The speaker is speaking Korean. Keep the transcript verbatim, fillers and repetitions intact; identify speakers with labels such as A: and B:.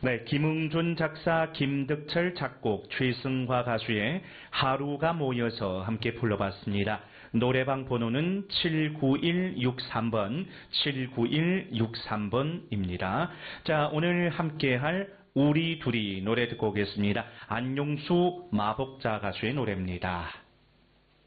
A: 네, 김응준 작사, 김득철 작곡, 최승화 가수의 하루가 모여서 함께 불러봤습니다. 노래방 번호는 칠구일육삼 번, 칠구일육삼 번입니다. 자, 오늘 함께할 우리 둘이 노래 듣고 오겠습니다. 안용수 마복자 가수의 노래입니다.